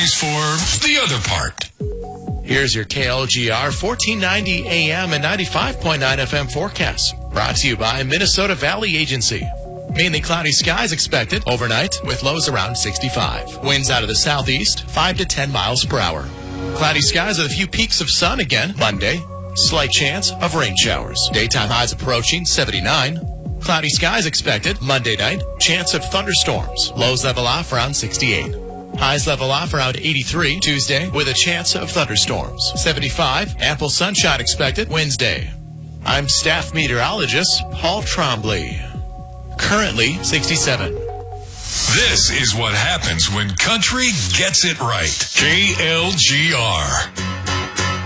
pays for the other part. Here's your KLGR 1490 AM and 95.9 FM forecast. Brought to you by Minnesota Valley Agency. Mainly cloudy skies expected overnight with lows around 65. Winds out of the southeast, 5 to 10 miles per hour. Cloudy skies with a few peaks of sun again Monday. Slight chance of rain showers. Daytime highs approaching 79. Cloudy skies expected Monday night. Chance of thunderstorms. Lows level off around 68. Highs level off around 83 Tuesday with a chance of thunderstorms. 75. Ample sunshine expected Wednesday. I'm staff meteorologist Paul Trombley. Currently 67. This is what happens when country gets it right. KLGR.